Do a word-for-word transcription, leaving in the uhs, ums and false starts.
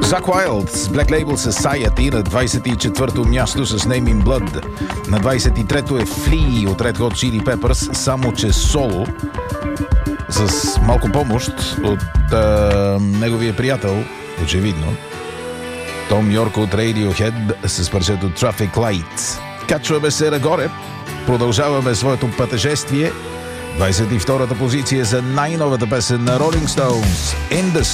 Зак Уайлд с Black Label Society на двадесет и четвърто място с Name in Blood. На двадесет и трето е Flea от Red Hot Chili Peppers, само че соло, с малко помощ от а, неговия приятел, очевидно, Том Йорк от Radiohead с парчето Traffic Lights. Качваме се нагоре, продължаваме своето пътешествие. двадесет и втората позиция за най-новата песен на Rolling Stones, In the